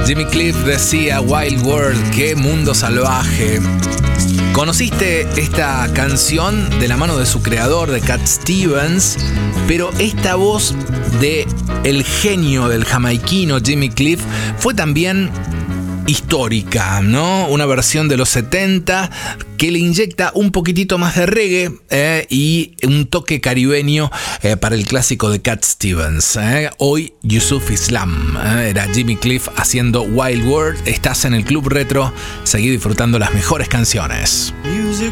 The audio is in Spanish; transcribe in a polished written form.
Jimmy Cliff decía Wild World, qué mundo salvaje. Conociste esta canción de la mano de su creador, de Cat Stevens, pero esta voz de el genio del jamaiquino Jimmy Cliff fue también histórica, ¿no? Una versión de los 70 que le inyecta un poquitito más de reggae y un toque caribeño para el clásico de Cat Stevens. Hoy Yusuf Islam, era Jimmy Cliff haciendo Wild World. Estás en el Club Retro, seguí disfrutando las mejores canciones. Music